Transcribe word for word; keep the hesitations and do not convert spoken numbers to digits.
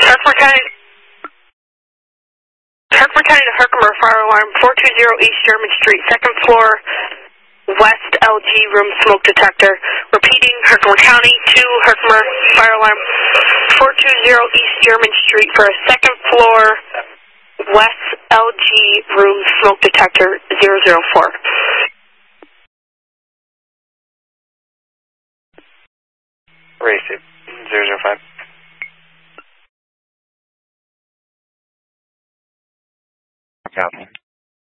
Herkimer County, Herkimer County to Herkimer, fire alarm four two zero East German Street, second floor, West L G room smoke detector. Repeating, Herkimer County to Herkimer, fire alarm four two zero East German Street for a second floor, West L G room smoke detector zero zero four. Race it, zero zero five. Copy.